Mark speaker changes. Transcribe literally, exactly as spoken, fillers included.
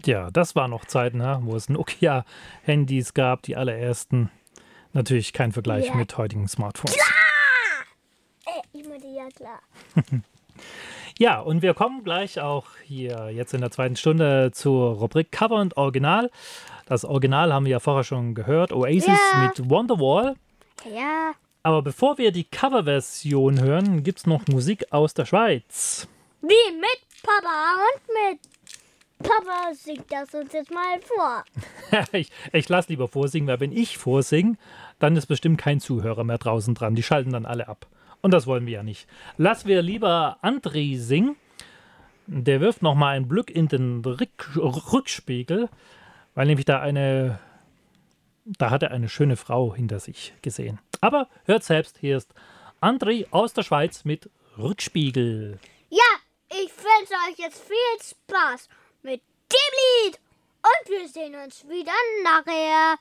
Speaker 1: Ja, das waren noch Zeiten, ne, wo es Nokia-Handys gab, die allerersten. Natürlich kein Vergleich
Speaker 2: Ja.
Speaker 1: mit heutigen Smartphones.
Speaker 2: Äh, ich meine, ja klar.
Speaker 1: Ja, und wir kommen gleich auch hier jetzt in der zweiten Stunde zur Rubrik Cover und Original. Das Original haben wir ja vorher schon gehört, Oasis
Speaker 2: Ja.
Speaker 1: mit Wonderwall.
Speaker 2: Ja.
Speaker 1: Aber bevor wir die Coverversion hören, gibt es noch Musik aus der Schweiz.
Speaker 2: Wie mit Papa und mit Papa singt das uns jetzt mal vor.
Speaker 1: ich ich lasse lieber vorsingen, weil wenn ich vorsinge, dann ist bestimmt kein Zuhörer mehr draußen dran. Die schalten dann alle ab. Und das wollen wir ja nicht. Lassen wir lieber André singen. Der wirft nochmal einen Blick in den Rück Rückspiegel, weil nämlich da eine, da hat er eine schöne Frau hinter sich gesehen. Aber hört selbst, hier ist André aus der Schweiz mit Rückspiegel.
Speaker 2: Ja, ich wünsche euch jetzt viel Spaß mit dem Lied. Und wir sehen uns wieder nachher.